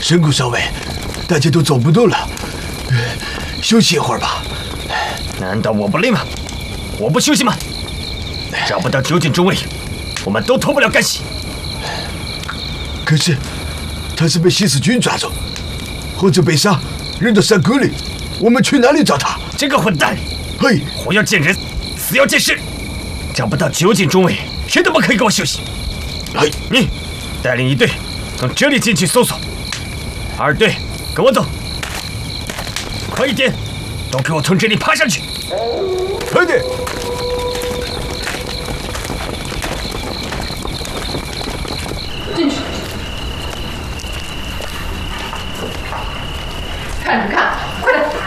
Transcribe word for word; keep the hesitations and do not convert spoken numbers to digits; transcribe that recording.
神谷少尉，大家都走不动了，休息一会儿吧。 难道我不累吗？我不休息吗？找不到九井中尉，我们都脱不了干系。 可是，他是被西死军抓走，或者被杀，扔到山沟里，我们去哪里找他？ 这个混蛋！ 嘿， 活要见人，死要见尸，找不到九井中尉，谁都不可以给我休息。 嘿， 你带领一队从这里进去搜索，二队跟我走，快一点，都给我从这里爬上去！ 快点！